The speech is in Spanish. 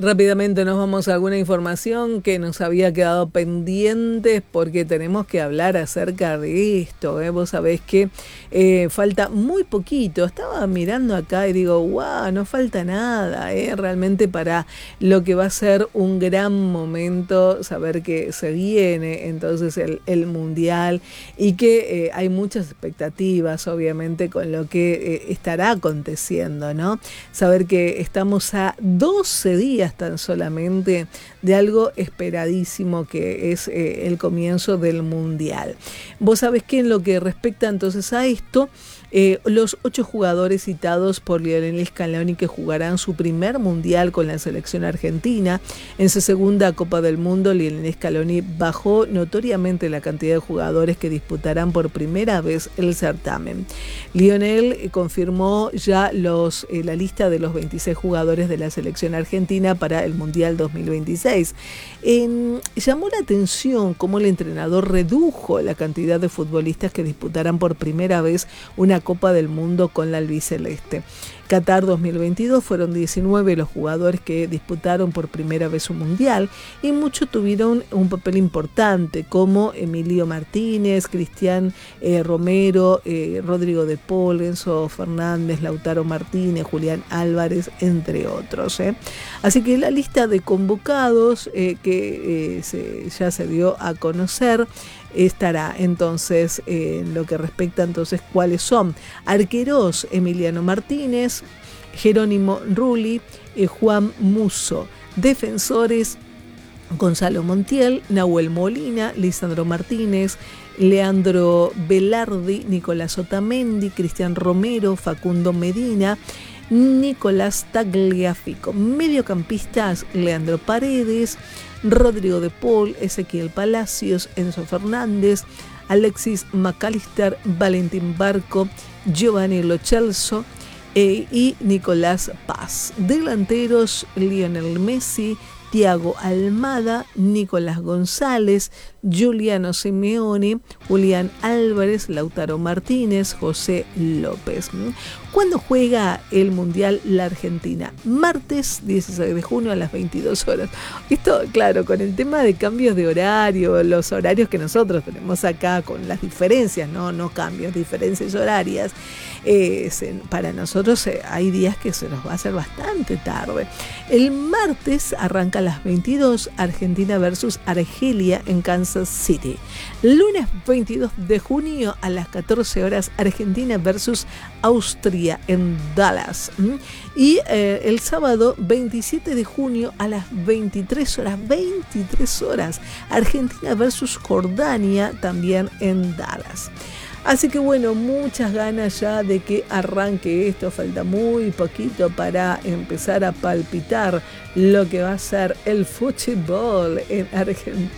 Rápidamente nos vamos a alguna información que nos había quedado pendiente porque tenemos que hablar acerca de esto. Vos sabés que falta muy poquito. Estaba mirando acá y digo, wow, no falta nada, realmente para lo que va a ser un gran momento, saber que se viene entonces el Mundial y que hay muchas expectativas, obviamente, con lo que estará aconteciendo, ¿no? Saber que estamos a 12 días tan solamente de algo esperadísimo que es el comienzo del Mundial. Vos sabés que en lo que respecta entonces a esto, los 8 jugadores citados por Lionel Scaloni que jugarán su primer Mundial con la selección argentina. En su segunda Copa del Mundo, Lionel Scaloni bajó notoriamente la cantidad de jugadores que disputarán por primera vez el certamen. Lionel confirmó ya la lista de los 26 jugadores de la selección argentina para el Mundial 2026. Llamó la atención cómo el entrenador redujo la cantidad de futbolistas que disputarán por primera vez una Copa del Mundo con la albiceleste. Qatar 2022 fueron 19 los jugadores que disputaron por primera vez un mundial y muchos tuvieron un papel importante como Emilio Martínez, Cristian Romero, Rodrigo de Paul, Enzo Fernández, Lautaro Martínez, Julián Álvarez, entre otros. Así que la lista de convocados que ya se dio a conocer estará entonces en lo que respecta entonces cuáles son: arqueros Emiliano Martínez, Jerónimo Rulli, Juan Musso; defensores Gonzalo Montiel, Nahuel Molina, Lisandro Martínez, Leandro Velardi, Nicolás Otamendi, Cristian Romero, Facundo Medina, Nicolás Tagliafico; mediocampistas Leandro Paredes, Rodrigo de Paul, Ezequiel Palacios, Enzo Fernández, Alexis McAllister, Valentín Barco, Giovanni Lo Celso y Nicolás Paz; delanteros Lionel Messi, Thiago Almada, Nicolás González, Giuliano Simeone, Julián Álvarez, Lautaro Martínez, José López. ¿Cuándo juega el Mundial la Argentina? Martes 16 de junio a las 22 horas. Esto, claro, con el tema de cambios de horario, los horarios que nosotros tenemos acá, con las diferencias, no cambios, diferencias horarias, para nosotros hay días que se nos va a hacer bastante tarde. El martes arranca a las 22, Argentina versus Argelia en Kansas City. Lunes 22 de junio a las 14 horas, Argentina versus Austria en Dallas. Y el sábado 27 de junio a las 23 horas, Argentina versus Jordania también en Dallas. Así que bueno, muchas ganas ya de que arranque esto. Falta muy poquito para empezar a palpitar lo que va a ser el fútbol en Argentina.